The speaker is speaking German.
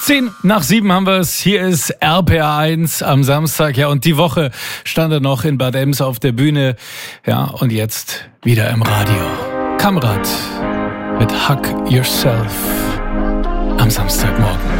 10:10 haben wir es. Hier ist RPA1 am Samstag. Ja, und die Woche stand er noch in Bad Ems auf der Bühne. Ja, und jetzt wieder im Radio. Kamrat mit Hug Yourself am Samstagmorgen.